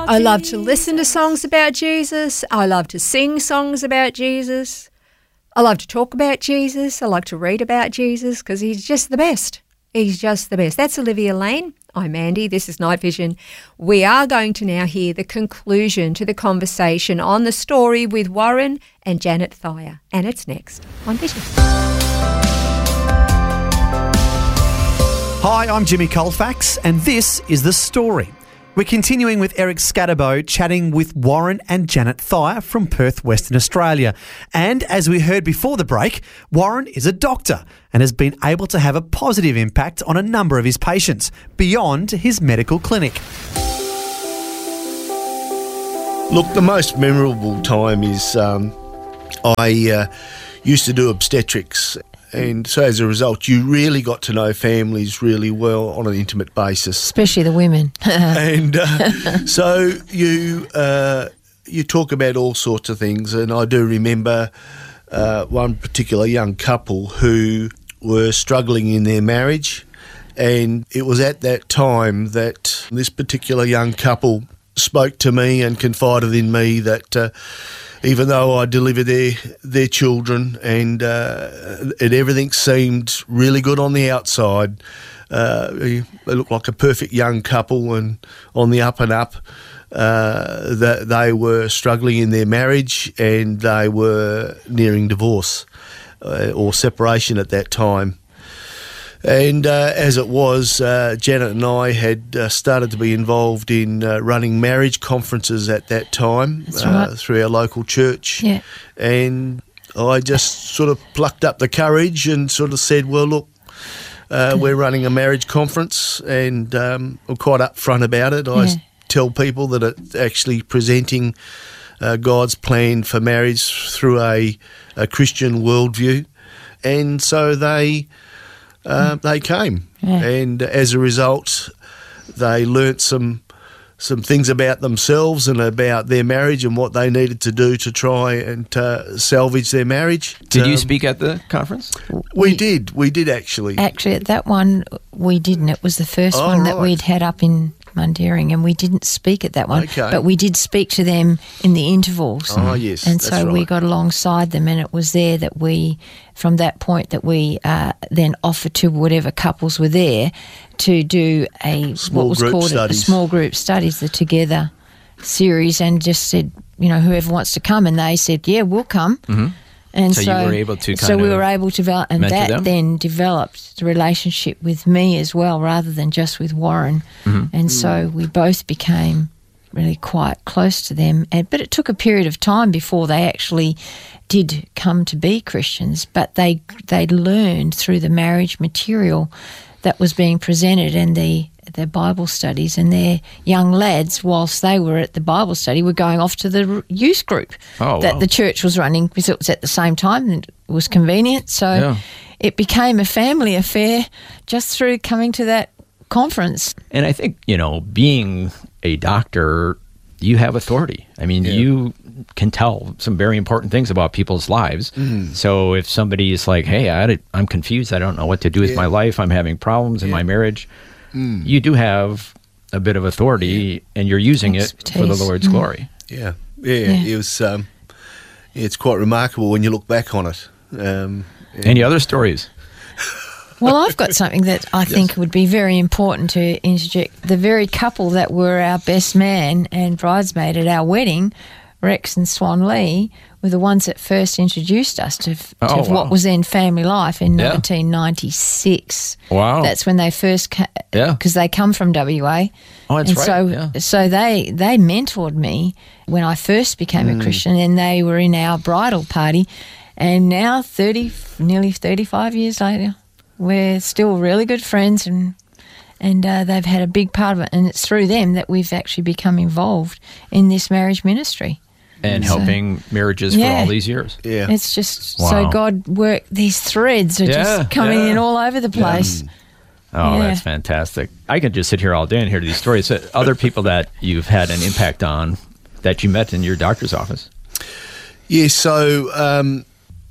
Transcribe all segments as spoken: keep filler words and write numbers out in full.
I love to listen to songs about Jesus. I love to sing songs about Jesus. I love to talk about Jesus. I like to read about Jesus because he's just the best. He's just the best. That's Olivia Lane. I'm Andy. This is Night Vision. We are going to now hear the conclusion to the conversation on the story with Warren and Janet Thayer. And it's next on Vision. Hi, I'm Jimmy Colfax, and this is The Story. We're continuing with Eric Scatterbo chatting with Warren and Janet Thayer from Perth, Western Australia. And as we heard before the break, Warren is a doctor and has been able to have a positive impact on a number of his patients beyond his medical clinic. Look, the most memorable time is um, I uh, used to do obstetrics. And so as a result, you really got to know families really well on an intimate basis. Especially the women. and uh, so you uh, you talk about all sorts of things. And I do remember uh, one particular young couple who were struggling in their marriage. And it was at that time that this particular young couple spoke to me and confided in me that uh, even though I delivered their their children and uh, and everything seemed really good on the outside, uh, they looked like a perfect young couple and on the up and up, uh, that they were struggling in their marriage and they were nearing divorce uh, or separation at that time. And uh, as it was, uh, Janet and I had uh, started to be involved in uh, running marriage conferences at that time That's uh, right. through our local church. Yeah. And I just sort of plucked up the courage and sort of said, well, look, uh, we're running a marriage conference, and um, I'm quite upfront about it. I Yeah. tell people that it's actually presenting uh, God's plan for marriage through a, a Christian worldview. And so they... Uh, they came, Yeah. and as a result, they learnt some some things about themselves and about their marriage and what they needed to do to try and uh, salvage their marriage. Did you Um, speak at the conference? We did, we did actually. Actually, at that one, we didn't. It was the first Oh, one that right. we'd had up in Mundaring, and we didn't speak at that one. Okay. But we did speak to them in the intervals. Oh, yes, And that's so we right. got alongside them, and it was there that we, from that point, that we uh, then offered to whatever couples were there to do a Small what was group called a, a studies. small group studies, the Together series, and just said, you know, whoever wants to come, and they said, yeah, we'll come. Mm-hmm. And So so, you were able to so kind we of were able to develop, and mentor that them? then developed the relationship with me as well, rather than just with Warren. Mm-hmm. And so we both became really quite close to them. And but it took a period of time before they actually did come to be Christians. But they they learned through the marriage material that was being presented and the their Bible studies, and their young lads, whilst they were at the Bible study, were going off to the youth group Oh, that wow. the church was running, because it was at the same time and it was convenient. So Yeah. it became a family affair just through coming to that conference. And I think, you know, being a doctor, you have authority. I mean, Yeah. you can tell some very important things about people's lives. So if somebody is like, hey, I, I'm confused, I don't know what to do with Yeah. my life, I'm having problems in Yeah. my marriage, you do have a bit of authority, and you're using it for the Expertise. Lord's glory. Yeah, yeah, Yeah. it was. Um, it's quite remarkable when you look back on it. Um, Any other stories? Well, I've got something that I think would be very important to interject. The very couple that were our best man and bridesmaid at our wedding, Rex and Swan Lee, were the ones that first introduced us to, to Oh, wow. what was then family life in Yeah. nineteen ninety-six. Wow. That's when they first came, Yeah. because they come from W A. Oh, that's and right, So, yeah. so they they mentored me when I first became Mm. a Christian, and they were in our bridal party. And now, thirty, nearly thirty-five years later, we're still really good friends, and and uh, they've had a big part of it. And it's through them that we've actually become involved in this marriage ministry. And So- helping marriages Yeah. for all these years. yeah, It's just Wow. so God worked, these threads are Yeah, just coming yeah. in all over the place. Oh, Yeah. that's fantastic. I could just sit here all day and hear these stories. So other people that you've had an impact on that you met in your doctor's office. yeah. So um,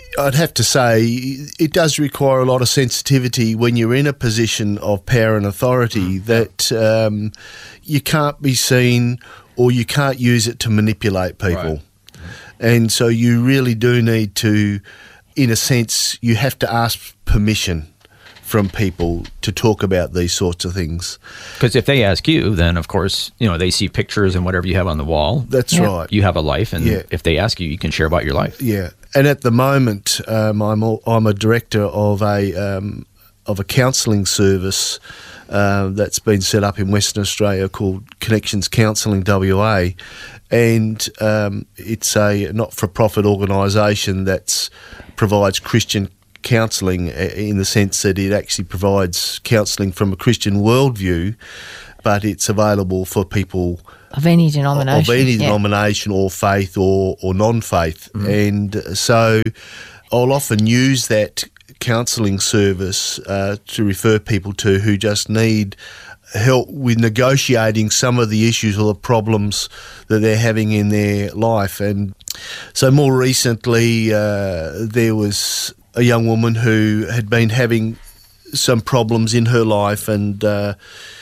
I'd have to say it does require a lot of sensitivity when you're in a position of power and authority that um, you can't be seen or you can't use it to manipulate people. Right. And so you really do need to, in a sense, you have to ask permission from people to talk about these sorts of things. Because if they ask you, then of course, you know, they see pictures and whatever you have on the wall. That's Yeah. right. You have a life, and Yeah. if they ask you, you can share about your life. Yeah, and at the moment, um, I'm all, I'm a director of a um, of a counselling service uh, that's been set up in Western Australia called Connections Counselling W A, and um, it's a not-for-profit organisation that provides Christian counselling in the sense that it actually provides counselling from a Christian worldview, but it's available for people Of any denomination. of any yeah. denomination or faith or, or non-faith. And so I'll often use that counselling service uh, to refer people to who just need help with negotiating some of the issues or the problems that they're having in their life. And so more recently uh, there was a young woman who had been having some problems in her life and uh,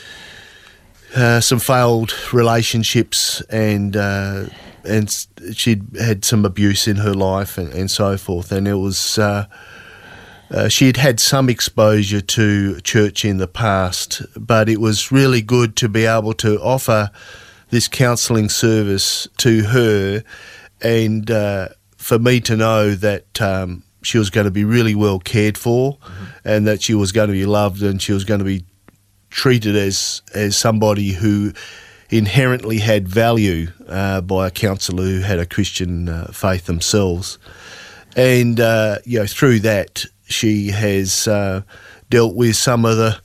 uh, some failed relationships, and uh, and she'd had some abuse in her life and, and so forth. And it was uh, uh, she'd had some exposure to church in the past, but it was really good to be able to offer this counselling service to her, and uh, for me to know that um, she was going to be really well cared for, mm-hmm. and that she was going to be loved, and she was going to be treated as as somebody who inherently had value uh, by a counsellor who had a Christian uh, faith themselves. And uh, you know, through that, she has uh, dealt with some of the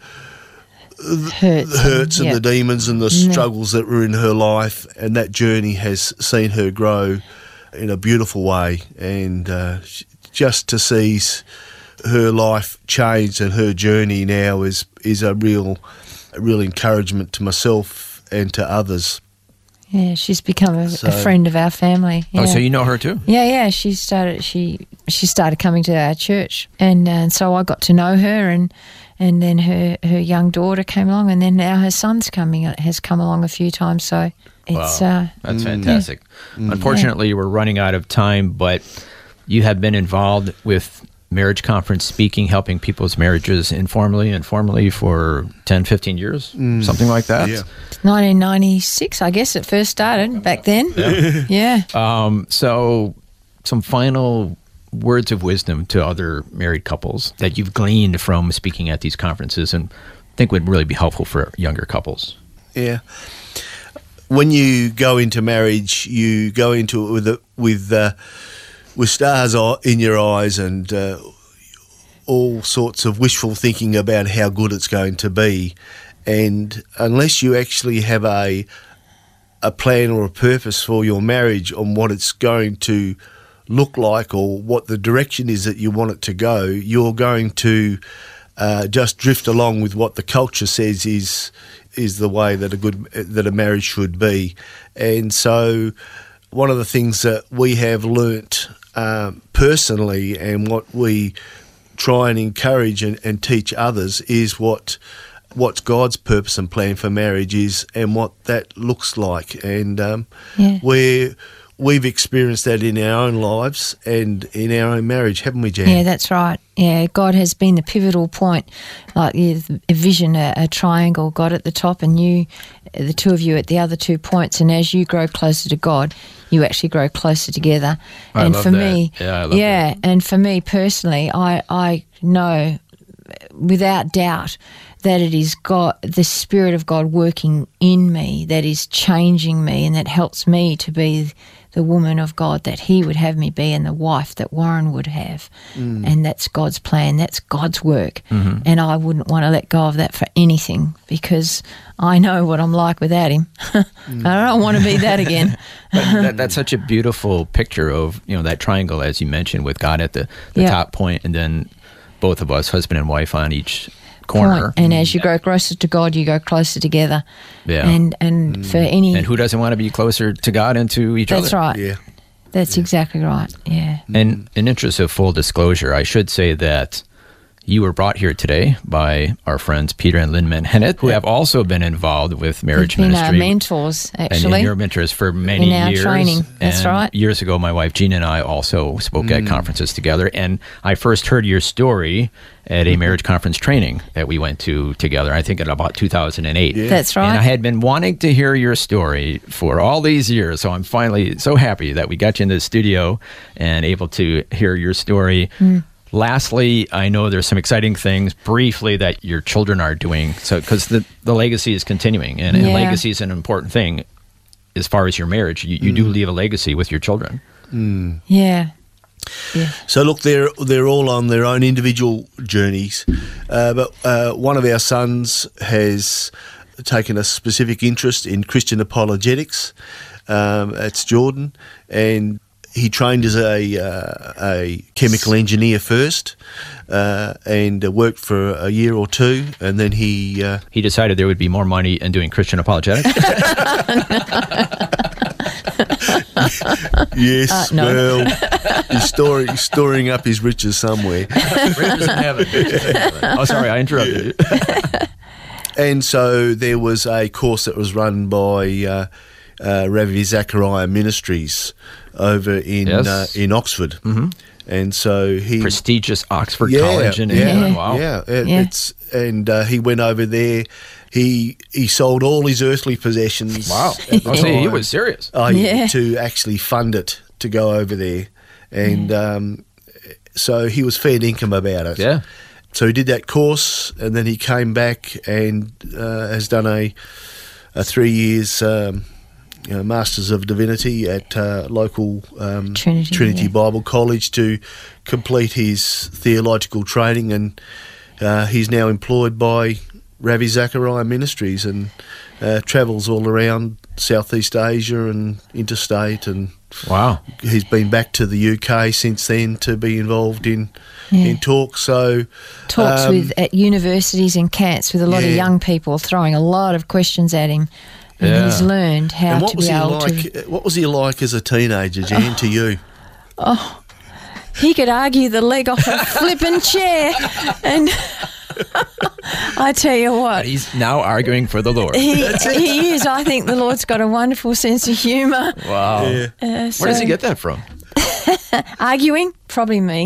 Hurts, the hurts and, and, yeah. the demons and the struggles that were in her life, and that journey has seen her grow in a beautiful way. And uh, just to see her life change and her journey now is is a real a real encouragement to myself and to others. Yeah, she's become a, So- a friend of our family. Yeah. Oh, so you know her too? Yeah, yeah. She started. She she started coming to our church, and, uh, and so I got to know her, and and then her, her young daughter came along, and then now her son's coming has come along a few times. So it's Wow. uh, That's fantastic. Unfortunately, we're running out of time, but you have been involved with marriage conference speaking, helping people's marriages informally and formally for ten, fifteen years, something like that. Yeah. nineteen ninety-six, I guess it first started back then. Yeah. yeah. Um, so some final words of wisdom to other married couples that you've gleaned from speaking at these conferences and think would really be helpful for younger couples. Yeah. When you go into marriage, you go into it with a, with uh, with stars o- in your eyes and uh, all sorts of wishful thinking about how good it's going to be, and unless you actually have a a plan or a purpose for your marriage on what it's going to look like or what the direction is that you want it to go, you're going to uh, just drift along with what the culture says is is the way that a good that a marriage should be. And so one of the things that we have learnt um, personally, and what we try and encourage and, and teach others, is what what's God's purpose and plan for marriage is, and what that looks like. And um, Yeah. we're we've experienced that in our own lives and in our own marriage, haven't we, Jan? Yeah, that's right. Yeah, God has been the pivotal point, like yeah, a vision, a, a triangle, God at the top and you, the two of you at the other two points. And as you grow closer to God, you actually grow closer together. I and love for that. me, Yeah, I love yeah, and for me personally, I, I know without doubt that it is God, the Spirit of God working in me that is changing me and that helps me to be the woman of God that He would have me be and the wife that Warren would have. Mm. And that's God's plan. That's God's work. Mm-hmm. And I wouldn't want to let go of that for anything because I know what I'm like without Him. mm. I don't want to be that again. But that, that's such a beautiful picture of, you know, that triangle, as you mentioned, with God at the, the Yeah. top point and then both of us, husband and wife, on each corner. Point. And as you grow closer to God, you go closer together. Yeah. And and for any And who doesn't want to be closer to God and to each that's other? right. Yeah. That's exactly right. Yeah. And in interest of full disclosure, I should say that you were brought here today by our friends Peter and Lynn Manhennett, who have also been involved with marriage They've been ministry. our mentors, And, actually. and your mentors for many In our years. training. That's And right. Years ago, my wife Gina and I also spoke Mm. at conferences together. And I first heard your story at a marriage conference training that we went to together, I think in about two thousand eight. Yeah. That's right. And I had been wanting to hear your story for all these years. So I'm finally so happy that we got you in the studio and able to hear your story. Mm. Lastly, I know there's some exciting things briefly that your children are doing. So, because the, the legacy is continuing, and, and Yeah. legacy is an important thing as far as your marriage. You, you do leave a legacy with your children. Yeah. Yeah. So look, they're they're all on their own individual journeys, uh, but uh, one of our sons has taken a specific interest in Christian apologetics. Um, it's Jordan, and he trained as a uh, a chemical engineer first, uh, and uh, worked for a year or two, and then he. Uh, He decided there would be more money in doing Christian apologetics. yes, Uh, no. well, he's storing he's storing up his riches somewhere. Riches in heaven. Oh, sorry, I interrupted you. And so there was a course that was run by uh, uh, Ravi Zachariah Ministries over in Yes. uh, in Oxford, mm-hmm. and so he Prestigious Oxford yeah, College in yeah, England. Wow. yeah, it- Yeah. it's and uh, he went over there. He he sold all his earthly possessions. Wow. at the Oh, see, he time, was serious. uh, Yeah. to actually fund it to go over there, and um, so he was fair income about it. Yeah. So he did that course, and then he came back and uh, has done a a three years um, you know, Masters of Divinity at uh, local um, Trinity, yeah. Bible College to complete his theological training, and uh, he's now employed by Ravi Zachariah Ministries and uh, travels all around Southeast Asia and interstate, and Wow. he's been back to the U K since then to be involved in Yeah. in talks. So Talks um, with at universities and cats with a lot of yeah. young people throwing a lot of questions at him. And Yeah. he's learned how and what to was be he able like? to... What was he like as a teenager, Jan, to you? He could argue the leg off a flippin' chair. And I tell you what, He's now arguing for the Lord. he, he is. I think the Lord's got a wonderful sense of humour. Wow. Yeah. Uh, Where does he so- get that from? Arguing? Probably me.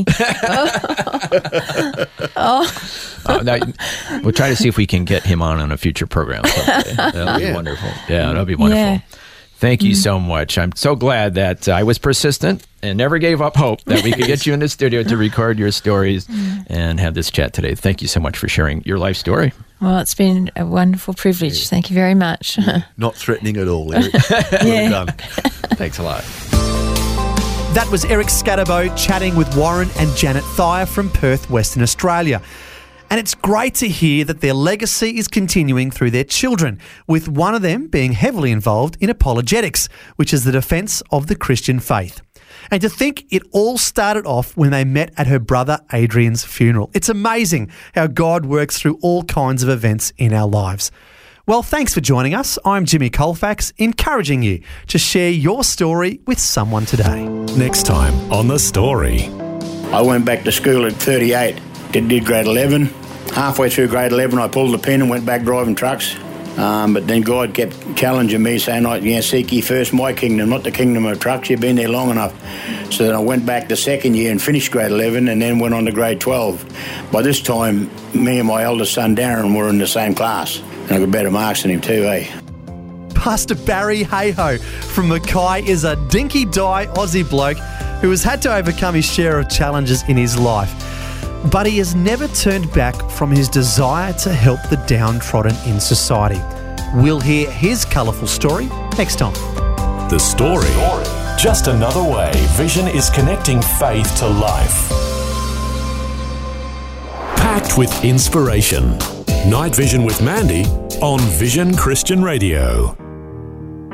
Uh, now, we'll try to see if we can get him on on a future program someday. That'll be Yeah. wonderful. Yeah, that'll be wonderful. Yeah. Thank you so much. I'm so glad that uh, I was persistent and never gave up hope that we could get you in the studio to record your stories and have this chat today. Thank you so much for sharing your life story. Well, it's been a wonderful privilege. Thank you very much. Not threatening at all, Eric. Well Yeah. done. Thanks a lot. That was Eric Scatterbo chatting with Warren and Janet Thayer from Perth, Western Australia. And it's great to hear that their legacy is continuing through their children, with one of them being heavily involved in apologetics, which is the defence of the Christian faith. And to think it all started off when they met at her brother Adrian's funeral. It's amazing how God works through all kinds of events in our lives. Well, thanks for joining us. I'm Jimmy Colfax, encouraging you to share your story with someone today. Next time on The Story. I went back to school at thirty-eight, did, did grade eleven. Halfway through grade eleven, I pulled the pin and went back driving trucks. Um, but then God kept challenging me, saying, "I yeah, seek ye first my kingdom, not the kingdom of trucks. You've been there long enough." So then I went back the second year and finished grade eleven, and then went on to grade twelve. By this time, me and my eldest son Darren were in the same class, and I got better marks than him too, eh? Pastor Barry Hayho from Mackay is a dinky-die Aussie bloke who has had to overcome his share of challenges in his life. But he has never turned back from his desire to help the downtrodden in society. We'll hear his colourful story next time. The Story. Just another way Vision is connecting faith to life. Packed with inspiration. Night Vision with Mandy on Vision Christian Radio.